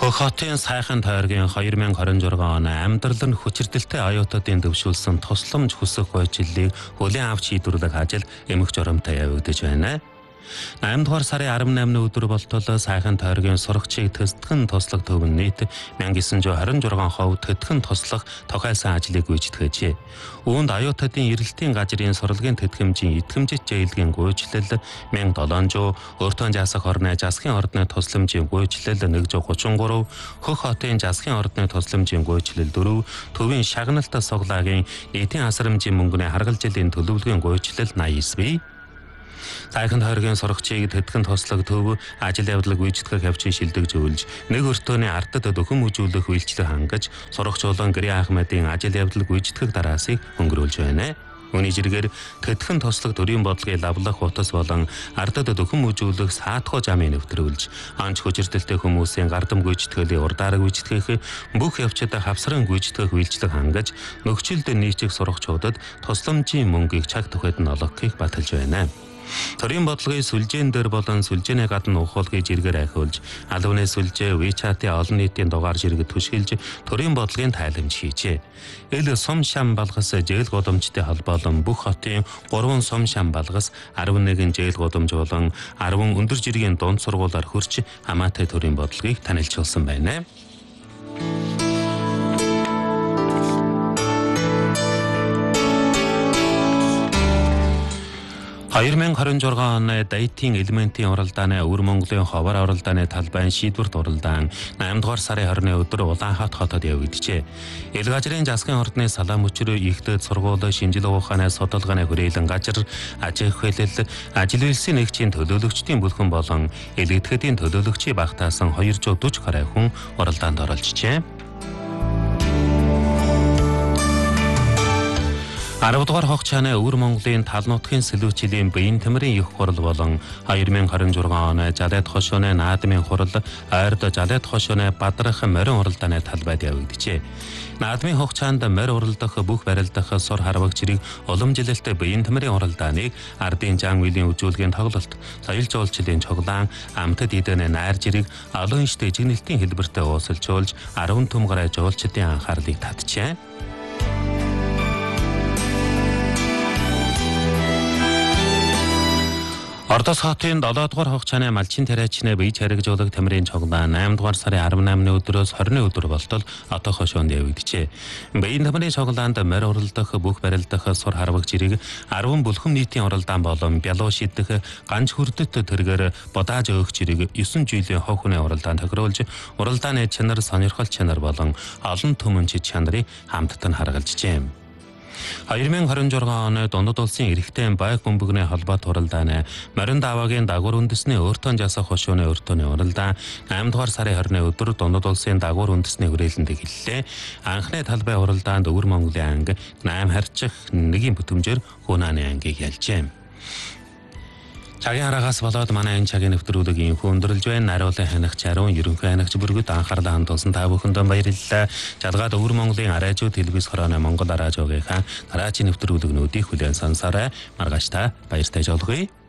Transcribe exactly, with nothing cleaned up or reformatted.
Хөх хотын сайхан тойргийн хоёр мянга хорин зургаан оны амьдрал нь хүчирдэлтэй аюутуудын дэвшүүлсэн тусламж хүсэх гуйчлалыг хүлээн авч шийдвэрлэх ажил эмх жоромтой явагдаж байна. найман дугаар сарын арван наймны өдөр болтол сайхан тойргийн сурагчийг төсдгөн туслах төвөнд нийт мянга девять жүз хорин зургаан хувь төдгөн туслах тохиолсон ажлыг гүйцэтгэжээ. Үүнд аюутуудын эрэлтийн газрын сурлагын тэтгэмжийн итгэмжит зээлгийн гүйцэтгэл мянга долоон зуун, өөртөө жасах орны засгийн ордны тусламжийн гүйцэтгэл нэг жүз гучин гурав, хөх хотын засгийн ордны тусламжийн гүйцэтгэл дөрөв, төвийн шагналт суглагийн нийтийн асрамжийн мөнгөний харгалзлын төлөвлөгөөний гүйцэтгэл наяс бий. Сайхан тойргийн сурагчийг тэтгэн туслах төв ажил явдлыг гүйцэтгэх явцыг шилдэгжүүлж, нэг өртөөний ардад дөхөм үзүүлэх үйлчлэг хангаж, сурагч болон Гэрийн Ахмадын ажил явдал гүйцэтгэх дараасыг өнгөрүүлж байна. Үүний зэрэгээр тэтгэн туслах төрийн бодлогын лавлах утас болон ардад дөхөм үзүүлэх саатхуу замыг нэвтрүүлж, анч хүчирдэлтэй хүмүүсийн гардам гүйцэтгэлийг урдаараа гүйцэтгэх, бүх явцад хавсран гүйцэтгэх үйлчлэг хангаж, нөхцөлд нийцэх сурагчдад тусламжийн мөнгийг цаг тухайд нь олгохыг баталж байна. Төрийн бодлогын сүлжээн дээр болон сүлжээний гадна ухуулгыг жиргээр ахиулж, албаны сүлжээ WeChat-ийн олон нийтийн дугаар жиргэд түшгэлж төрийн бодлогын тайламж хийжээ. Эл сум шам балгас зээл гудамжтай холбоолон бүх хотын гурван сум шам балгас, арван нэгэн зээл гудамж болон арван өндөр жиргийн дунд сургуулиар хөрч хамаатай төрийн бодлогыг танилцуулсан байна. хоёр мянга хорин зургаан оны дайтын элементийн уралдааны Өвөр Монголын ховор уралдааны талбайн шийдвэрт уралдаан найман дугаар сарын хорины өдөр Улаанхаат хотод явагдажээ. Эл газрын засгийн ордны салаам өчрөө ихтэд сургууль, шинжлэх ухааны судалгааны хүрээлэн газар, аж ахуй хэлэл, ажил үйлсийн нэгжийн төлөөлөгчдийн бүлхэн болон эл идэвхтэйн төлөөлөгчийн багтаасан хоёр жүз дөрвөн гаруй хүн уралдаанд оролцжээ. арав дугаар хогчааны Өвөр Монголын тал нутгийн сэлүүчлийн биеийн тамирын их хурал болон хоёр мянга хорин зургаан оны Жалайд хошууны наадмын хурал, ойрд Жалайд хошууны Бадрах морин уралдааны талбайд явагдажээ. Наадмын хогчаанд морь уралдах, бүх барилдах, сур харвагчрыг уламжилалт биеийн тамирын уралдааныг ардын жан үеийн үзүүлгийн тоглолт, соёл жуулчлалын цуглаан, амтд эдэний найр жирэг, олон иштэй жигнэлтийн хэлбэртэй уусалжуулж, арван түм гаруй жуулчдын анхаарлыг татжээ. Ордос хотын долоо дугаар хогчааны малчин тариачны бие чаригжуулах тамирын цуглаан найман дугаар сарын арван наймны өдрөөс хорины өдөр болтол одоо хошоонд явагдажээ. Биеийн тамирын цуглаанд морь уралдах, бүх барилдах, сур харвагч жирэг, арван бүлхэм нийтийн уралдаан болон бялуу шидэх, ганц хүрдэт тэргээр бодааж өөх жирэг девять жилийн хог хүний уралдаан тохируулж, уралдааны чанар, сонирхол чанар болон олон түмэнч чанарыг хамттан харгалжжээ. хоёр мянга хорин зургаан оны дундад улсын эрэгтэй байг бөмбөгний холбоот уралдааны морин даваагийн дагуур үндэсний өөртөө жасах хошууны өртөөний уралдаан найман дугаар сарын хорины өдөр дундад улсын дагуур үндэсний хүрээлэнд эхэллээ. Анхны талбай уралдаанд Өвөр Монголын анги найм харьчих нэгийн бүтэмжээр Хунааны ангийг ялжээ. Цагийн аргаас болоод манай энэ цагийн нэвтрүүлэг инхүү өндөрлж байна. Нариулын ханагч Аруун, ерөнхий ханагч Бүргэд анхаарлаа хандуулсан та бүхэндээ баярлалаа. Жалгаад Өвөр Монголын араажуу телевиз хорооны Монгол араажуугийнхаа дараагийн нэвтрүүлэгнүүдийг хүлээн сонсоорой. Маргааш та баяртай жолгоё.